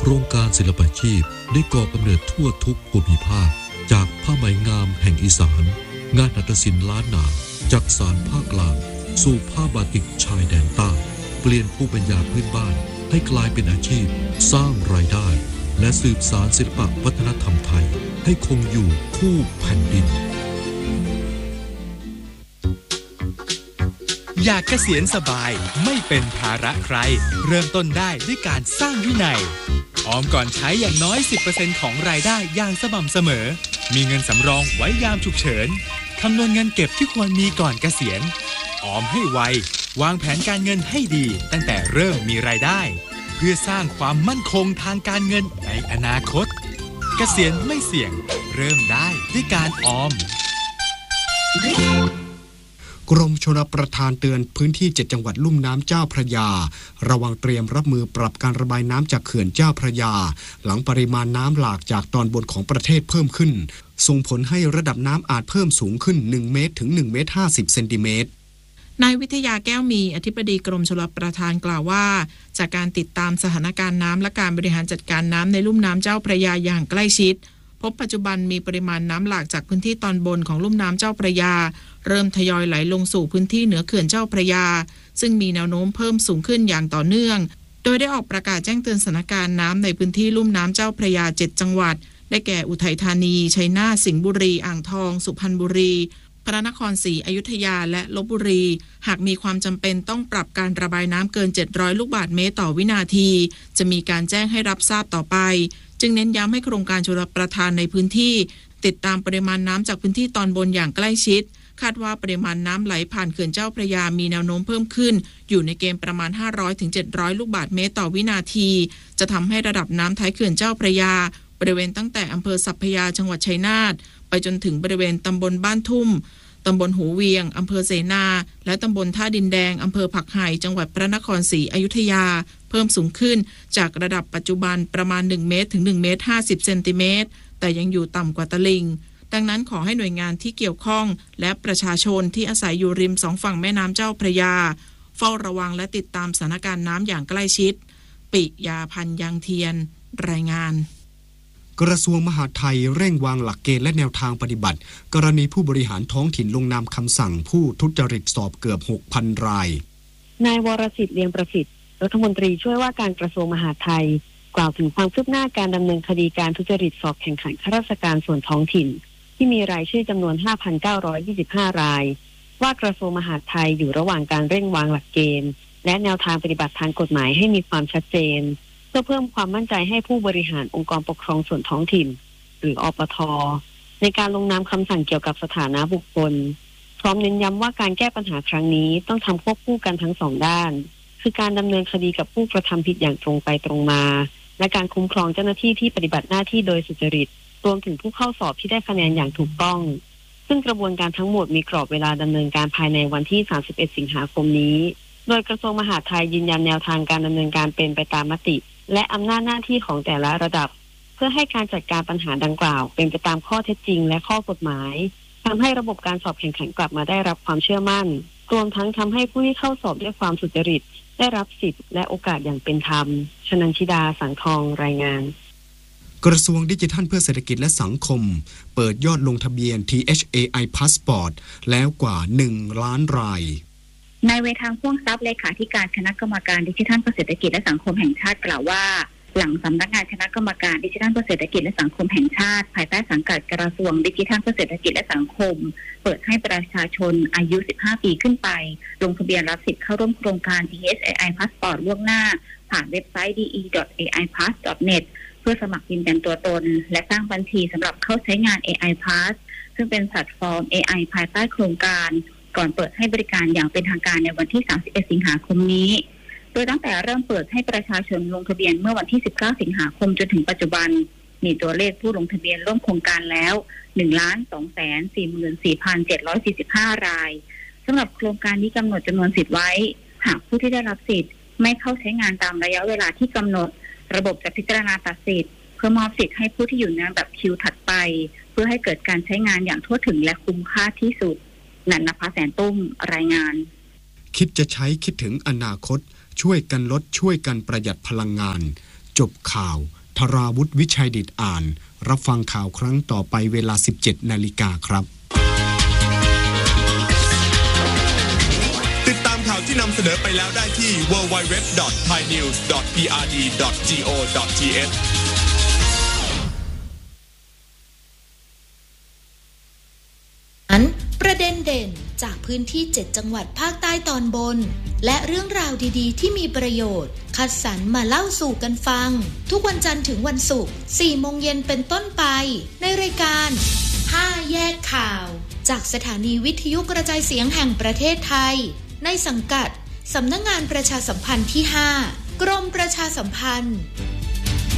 โครงการศิลปาชีพได้ก่อกำเนิดทั่วทุกภูมิภาคจากผ้าไหมงามแห่งอีสานงานหัตถศิลป์ล้านนาจากสานภาคกลางสู่ผ้าบาติกชายแดนใต้เปลี่ยนภูมิปัญญาพื้นบ้านให้กลายเป็นอาชีพสร้างรายได้และสืบสานศิลปวัฒนธรรมไทยให้คงอยู่คู่แผ่นดินอยากเกษียณสบายไม่เป็นภาระใครเริ่มต้นได้ด้วยการสร้างวินัยออมก่อนใช้อย่างน้อย 10% ของรายได้อย่างสม่ำเสมอมีเงินสำรองไว้ยามฉุกเฉินคำนวณเงินเก็บที่ควรมีก่อนเกษียณออมให้ไววางแผนการเงินให้ดีตั้งแต่เริ่มมีรายได้เพื่อสร้างความมั่นคงทางการเงินในอนาคตเกษียณไม่เสี่ยงเริ่มได้ด้วยการออมกรมชลประทานเตือนพื้นที่7จังหวัดลุ่มน้ำเจ้าพระยาระวังเตรียมรับมือปรับการระบายน้ำจากเขื่อนเจ้าพระยาหลังปริมาณน้ำหลากจากตอนบนของประเทศเพิ่มขึ้นส่งผลให้ระดับน้ำอาจเพิ่มสูงขึ้น1เมตรถึง1เมตร50เซนติเมตรนายวิทยาแก้วมีอธิบดีกรมชลประทานกล่าวว่าจากการติดตามสถานการณ์น้ำและการบริหารจัดการน้ำในลุ่มน้ำเจ้าพระยาอย่างใกล้ชิดพบปัจจุบันมีปริมาณน้ำหลากจากพื้นที่ตอนบนของลุ่มน้ำเจ้าพระยาเริ่มทยอยไหลลงสู่พื้นที่เหนือเขื่อนเจ้าพระยาซึ่งมีแนวโน้มเพิ่มสูงขึ้นอย่างต่อเนื่องโดยได้ออกประกาศแจ้งเตือนสถานการณ์น้ำในพื้นที่ลุ่มน้ำเจ้าพระยา7จังหวัดได้แก่อุทัยธานีชัยนาทสิงห์บุรีอ่างทองสุพรรณบุรีพระนครศรีอยุธยาและลพบุรีหากมีความจำเป็นต้องปรับการระบายน้ำเกิน700ลูกบาศก์เมตรต่อวินาทีจะมีการแจ้งให้รับทราบต่อไปจึงเน้นย้ำให้โครงการชลประทานในพื้นที่ติดตามปริมาณน้ำจากพื้นที่ตอนบนอย่างใกล้ชิดคาดว่าปริมาณน้ำไหลผ่านเขื่อนเจ้าพระยามีแนวโน้มเพิ่มขึ้นอยู่ในเกณฑ์ประมาณ 500-700 ลูกบาศก์เมตรต่อวินาทีจะทำให้ระดับน้ำท้ายเขื่อนเจ้าพระยาบริเวณตั้งแต่อำเภอสัพพยาจังหวัดชัยนาทไปจนถึงบริเวณตำบลบ้านทุ่มตำบลหูเวียงอำเภอเสนาและตำบลท่าดินแดงอำเภอผักไห่จังหวัดพระนครศรีอยุธยาเพิ่มสูงขึ้นจากระดับปัจจุบันประมาณ1เมตรถึง1เมตร50เซนติเมตรแต่ยังอยู่ต่ำกว่าตลิ่งดังนั้นขอให้หน่วยงานที่เกี่ยวข้องและประชาชนที่อาศัยอยู่ริม2ฝั่งแม่น้ำเจ้าพระยาเฝ้าระวังและติดตามสถานการณ์น้ำอย่างใกล้ชิดปิยาพันธ์ยังเทียนรายงานกระทรวงมหาดไทยเร่งวางหลักเกณฑ์และแนวทางปฏิบัติกรณีผู้บริหารท้องถิ่นลงนามคำสั่งผู้ทุจริตสอบเกือบ 6,000 รายนายวรสิทธิ์เลียงประสิทธิ์รัฐมนตรีช่วยว่าการกระทรวงมหาดไทยกล่าวถึงความคืบหน้าการดำเนินคดีการทุจริตสอบแข่งขันข้าราชการส่วนท้องถิ่นที่มีรายชื่อจำนวน 5,925 รายว่ากระทรวงมหาดไทยอยู่ระหว่างการเร่งวางหลักเกณฑ์และแนวทางปฏิบัติทางกฎหมายให้มีความชัดเจนเพื่อเพิ่มความมั่นใจให้ผู้บริหารองค์กรปกครองส่วนท้องถิ่นหรืออปท.ในการลงนามคำสั่งเกี่ยวกับสถานะบุคคลพร้อมเน้นย้ำว่าการแก้ปัญหาครั้งนี้ต้องทำควบคู่กันทั้งสองด้านคือการดำเนินคดีกับผู้กระทำผิดอย่างตรงไปตรงมาและการคุ้มครองเจ้าหน้าที่ที่ปฏิบัติหน้าที่โดยสุจริตรวมถึงผู้เข้าสอบที่ได้คะแนนอย่างถูกต้องซึ่งกระบวนการทั้งหมดมีกรอบเวลาดำเนินการภายในวันที่31สิงหาคมนี้โดยกระทรวงมหาดไทยยืนยันแนวทางการดำเนินการเป็นไปตามมติและอำนาจหน้าที่ของแต่ละระดับเพื่อให้การจัดการปัญหาดังกล่าวเป็นไปตามข้อเท็จจริงและข้อกฎหมายทำให้ระบบการสอบแข่งขันกลับมาได้รับความเชื่อมั่นรวมทั้งทำให้ผู้ที่เข้าสอบด้วยความสุจริตได้รับสิทธิและโอกาสอย่างเป็นธรรมชนัญชิดาสังทองรายงานกระทรวงดิจิทัลเพื่อเศรษฐกิจและสังคมเปิดยอดลงทะเบียน THAI Passport แล้วกว่า1ล้านรายนายเวทางพ่วงทรัพย์เลขาธิการคณะกรรมการดิจิทัลเพื่อเศรษฐกิจและสังคมแห่งชาติกล่าวว่าหลังสำนักงานคณะกรรมการดิจิทัลเพื่อเศรษฐกิจและสังคมแห่งชาติภายใต้สังกัดกระทรวงดิจิทัลเพื่อเศรษฐกิจและสังคมเปิดให้ประชาชนอายุ15ปีขึ้นไปลงทะเบียนรับสิทธิ์เข้าร่วมโครงการ THAI Passport ล่วงหน้าผ่านเว็บไซต์ de.aipass.net เพื่อสมัครยืนยันตัวตนและสร้างบัญชีสำหรับเข้าใช้งาน AI Pass ซึ่งเป็นแพลตฟอร์ม AI ภายใต้โครงการก่อนเปิดให้บริการอย่างเป็นทางการในวันที่31สิงหาคมนี้โดยตั้งแต่เริ่มเปิดให้ประชาชนลงทะเบียนเมื่อวันที่19สิงหาคมจนถึงปัจจุบันมีตัวเลขผู้ลงทะเบียนร่วมโครงการแล้ว 1,244,745 รายสำหรับโครงการนี้กำหนดจำนวนสิทธิ์ไว้หากผู้ที่ได้รับสิทธิ์ไม่เข้าใช้งานตามระยะเวลาที่กำหนดระบบจะพิจารณาตัดสิทธิ์เพื่อมอบสิทธิ์ให้ผู้ที่อยู่ในลำดับคิวถัดไปเพื่อให้เกิดการใช้งานอย่างทั่วถึงและคุ้มค่าที่สุดนันนภาแสนตุ้มรายงานคิดจะใช้คิดถึงอนาคตช่วยกันลดช่วยกันประหยัดพลังงานจบข่าวธราวุฒิวิชัยดิษฐ์อ่านรับฟังข่าวครั้งต่อไปเวลา 17 นาฬิกาครับติดตามข่าวที่นำเสนอไปแล้วได้ที่ www.thainews.prd.go.th ประเด็นเด่นจากพื้นที่7จังหวัดภาคใต้ตอนบนและเรื่องราวดีๆที่มีประโยชน์คัดสรรมาเล่าสู่กันฟังทุกวันจันทร์ถึงวันศุกร์ 4 โมงเย็นเป็นต้นไปในรายการ5แยกข่าวจากสถานีวิทยุกระจายเสียงแห่งประเทศไทยในสังกัดสำนักงานประชาสัมพันธ์ที่ 5 กรมประชาสัมพันธ์